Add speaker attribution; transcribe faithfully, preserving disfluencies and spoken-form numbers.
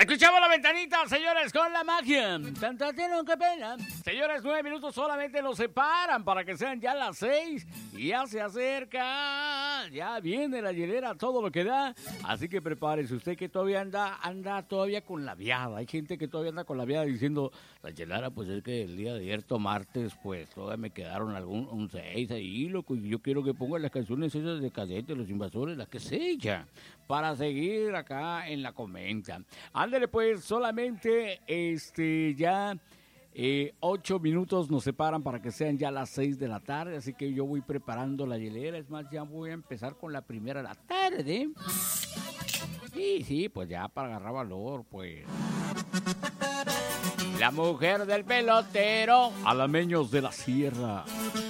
Speaker 1: Escuchamos la ventanita, señores, con la magia. Tanta tiene que pena. Señores, nueve minutos solamente nos separan para que sean ya las seis. Y ya se acerca. Ya viene la hielera, todo lo que da. Así que prepárese usted que todavía anda, anda todavía con la viada. Hay gente que todavía anda con la viada diciendo, la hielera, pues es que el día de ayer, martes, pues todavía me quedaron algún un seis ahí, loco. Y yo quiero que pongan las canciones esas de Cadete, Los Invasores, las que se ya, para seguir acá en la comenta. Ándele pues, solamente este ya eh, ocho minutos nos separan para que sean ya las seis de la tarde, así que yo voy preparando la hielera. Es más, ya voy a empezar con la primera de la tarde. Sí, sí, pues ya para agarrar valor, pues. La mujer del pelotero, alameños de la sierra.